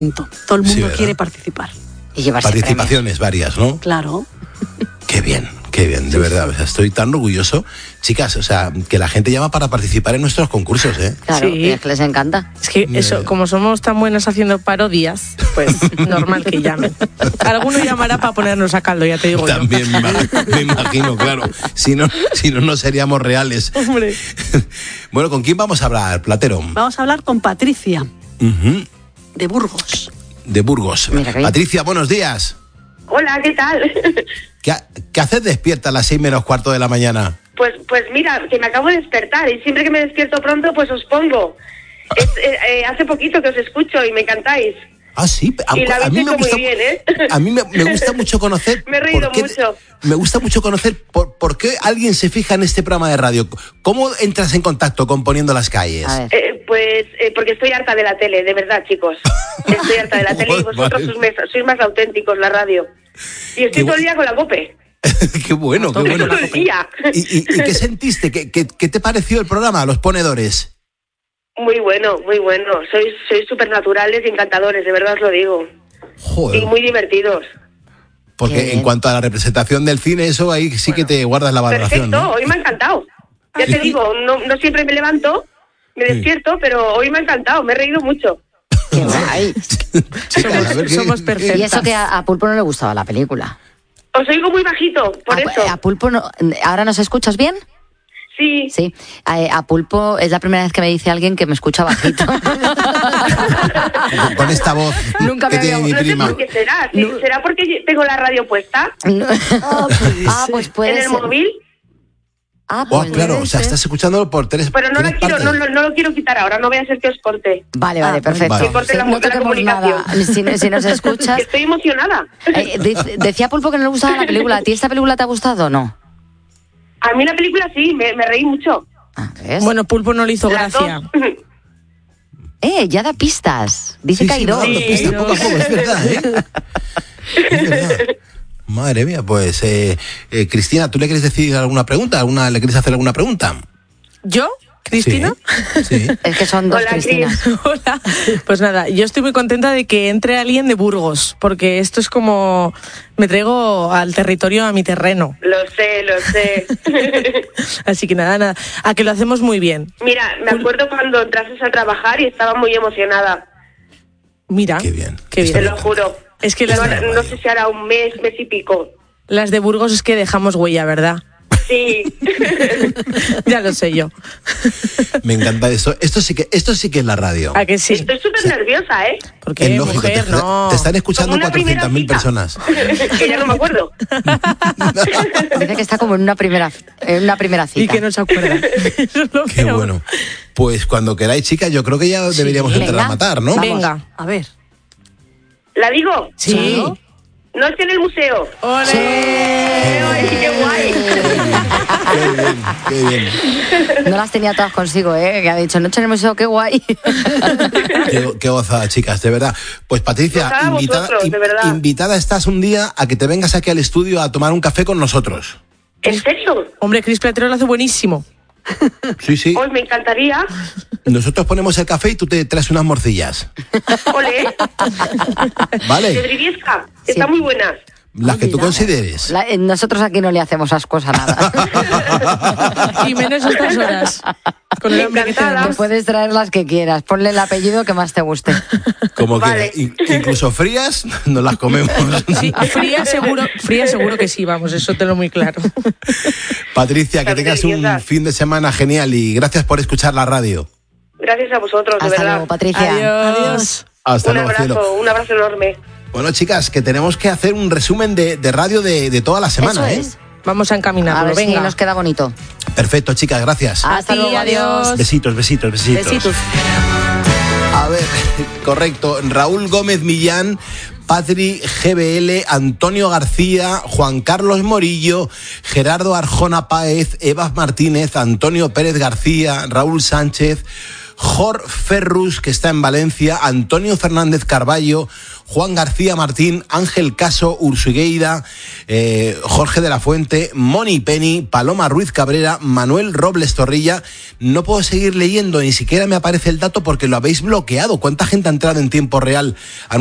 Todo el mundo ¿verdad? quiere participar. Y llevarse Participaciones varias, ¿no? Claro. Qué bien, de verdad. O sea, estoy tan orgulloso. Chicas, o sea, que la gente llama para participar en nuestros concursos, ¿eh? Claro, Sí. es que les encanta. Es que eso, como somos tan buenas haciendo parodias, pues normal que llamen. Alguno llamará para ponernos a caldo, ya te digo yo. También me imagino, claro. Si no, no seríamos reales. Hombre. Bueno, ¿con quién vamos a hablar, Platero? Vamos a hablar con Patricia, Ujú, de Burgos. de Burgos. Mira, qué bien. Patricia, buenos días. Hola, ¿qué tal? ¿Qué haces despierta a las 6 menos cuarto de la mañana? Pues mira, que me acabo de despertar y siempre que me despierto pronto, pues os pongo. Hace poquito que os escucho y me encantáis. Ah, sí. Y la habéis hecho muy bien, ¿eh? A mí me gusta mucho conocer... Me he reído por qué- mucho. Me gusta mucho conocer por qué alguien se fija en este programa de radio. ¿Cómo entras en contacto con Poniendo las Calles? A ver. Porque estoy harta de la tele, de verdad, chicos. Estoy harta de la tele y vosotros Vale. sois más auténticos, la radio. Y estoy todo el día con la COPE. Qué bueno, qué bueno. Todo el día. ¿Y qué sentiste? ¿Qué te pareció el programa, Los Ponedores? Muy bueno, muy bueno. Sois súper naturales y encantadores, de verdad os lo digo. Joder. Y muy divertidos. Porque Qué bien. en cuanto a la representación del cine, eso ahí sí que te guardas la valoración, Perfecto, ¿no? hoy me ha encantado. Ya te digo, no siempre me levanto, me despierto, pero hoy me ha encantado, me he reído mucho. Qué guay. Chicas, a ver qué- Somos perfectas. Y eso que a Pulpo no le gustaba la película. Os oigo muy bajito, por eso. A Pulpo no, ¿ahora nos escuchas bien? Sí. Sí. A Pulpo es la primera vez que me dice alguien que me escucha bajito. Con esta voz Nunca que me tiene había- mi No sé prima. por qué será. ¿Será porque tengo la radio puesta No. Pues puede en el ser. móvil? Ah, Oh, pues claro, puede o sea, ser. estás escuchándolo por tres. Pero no la tres quiero, partes. no lo quiero quitar ahora, no voy a hacer que os corte. Vale, perfecto. Vale. Que corte la no toquemos comunicación. nada. Si nos escuchas. Que estoy emocionada. Decía Pulpo que no le gustaba la película. ¿A ti esta película te ha gustado o no? A mí la película sí, me reí mucho. Ah, ¿ves? Bueno, Pulpo no le hizo Las gracia. dos. Ya da pistas. Dice Sí, que hay sí, dos. va dando pistas poco a poco, es verdad, ¿eh? Es verdad. Madre mía, pues, Cristina, ¿tú le quieres decir alguna pregunta? ¿Le quieres hacer alguna pregunta? ¿Yo? ¿Cristina? Sí. Es que son dos Hola, Cristinas. Hola. Pues nada, yo estoy muy contenta de que entre alguien de Burgos, porque esto es como me traigo al territorio, a mi terreno. Lo sé. Así que nada, a que lo hacemos muy bien. Mira, me acuerdo cuando entrases a trabajar y estaba muy emocionada. Mira, Qué bien. qué Está Te bien. lo juro. Es que las, No sé si hará un mes y pico. las de Burgos es que dejamos huella, ¿verdad? Sí. Ya lo sé yo. Me encanta eso. Esto sí que es la radio. ¿A que sí? Estoy súper nerviosa, ¿eh? Porque Es lógico, mujer, no. te están escuchando Como una primera 400.000 cita. personas. Que ya no me acuerdo. Dice que está como en una primera cita. Y que no se acuerda. Eso es lo Qué peor. bueno. Pues cuando queráis, chicas, yo creo que ya deberíamos entrar venga. a matar, ¿no? Vamos. Venga. A ver. ¿La digo? Sí. Noche en el museo. ¡Ole! ¡Ay, qué guay! Qué bien. No las tenía todas consigo, que ha dicho, noche en el museo, qué guay. Qué gozada, chicas, de verdad. Pues Patricia, Gozada vosotros, de verdad. invitada estás un día a que te vengas aquí al estudio a tomar un café con nosotros. ¿En serio? Hombre, Cris Platero lo hace buenísimo. Sí. Hoy me encantaría. Nosotros ponemos el café y tú te traes unas morcillas. Ole, de ¿Vale? Briviesca. Están Sí. muy buenas. Las que tú consideres. Nosotros aquí no le hacemos ascuas a nada. Y menos a estas horas. Con el hambre que Encantada. tenemos. Puedes traer las que quieras. Ponle el apellido que más te guste. Como Vale. que incluso frías, nos las comemos. Sí, fría seguro que sí, vamos, eso te lo muy claro. Patricia, que Están tengas un nerviosas. fin de semana genial y gracias por escuchar la radio. Gracias a vosotros, de Hasta verdad. luego, Patricia. Adiós. Hasta Un luego, abrazo, cielo. un abrazo enorme. Bueno, chicas, que tenemos que hacer un resumen de radio de toda la semana, Eso ¿eh? es. Vamos a A encaminarlo, ver si venga. nos queda bonito. Perfecto, chicas, gracias. Hasta A ti, luego, adiós. Besitos. Besitos. A ver, correcto. Raúl Gómez Millán, Patri GBL, Antonio García, Juan Carlos Morillo, Gerardo Arjona Páez, Eva Martínez, Antonio Pérez García, Raúl Sánchez, Jor Ferrus, que está en Valencia, Antonio Fernández Carballo, Juan García Martín, Ángel Caso, Ursugueira, Jorge de la Fuente, Moni Penny, Paloma Ruiz Cabrera, Manuel Robles Torrilla. No puedo seguir leyendo, ni siquiera me aparece el dato porque lo habéis bloqueado. ¿Cuánta gente ha entrado en tiempo real a